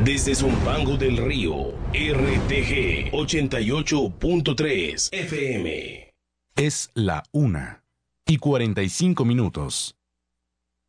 Desde Zumpango del Río, RTG 88.3 FM. Es la 1:45.